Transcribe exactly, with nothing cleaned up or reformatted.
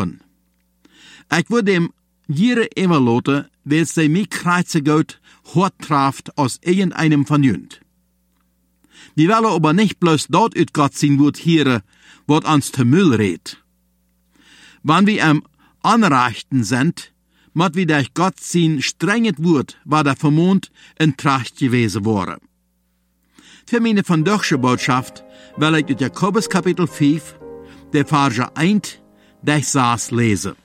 können. Ich würde dem jere evalueren, weil sie mich kreuze Gott hart traft aus irgendeinem von jünd. Wir wollen aber nicht bloß dort ut Gott sein Wort hören, wat uns te Müll redt. Wenn wir am Anrechten sind, mat wir durch Gott sein strenget Wort, war der vermont in Tracht gewesen worden. Für meine von deutsche Botschaft will ich ut Jakobus Kapitel fünf, der Verse eins, durch sechs lesen.